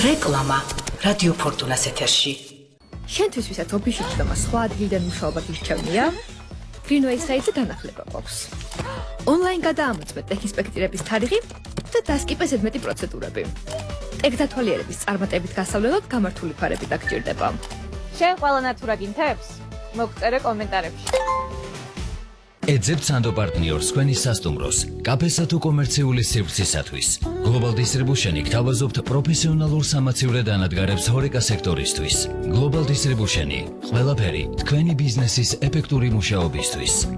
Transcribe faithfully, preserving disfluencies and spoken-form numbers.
რეკლამა რადიო ფორტუნას ეთერში. შენთვის ვისაც ოფისში ჩდომა სხვა ადგილიდან მუშაობა გირჩევნია, Greenway საიტზე განახლება გვაქვს. Online გადაამოწმე ტექ-ინსპექტირების თარიღი და დასკიპე ზედმეტი პროცედურები. ტექ-დათვალიერების წარმატებით გასავლელად გამართული ფარები დაგჭირდება. შენ ყველა ნათურა გინთებს? მოგწერე კომენტარებში. ეძებ სანდო პარტნიორს თქვენი სასტუმროს, კაფესა თუ კომერციული სივრცისათვის. Global Distribution-ი გთავაზობთ პროფესიონალურ სამაცივრე დანადგარებს ჰორეკა სექტორისთვის. Global Distribution-ი ყველაფერი თქვენი ბიზნესის ეფექტური მუშაობისთვის.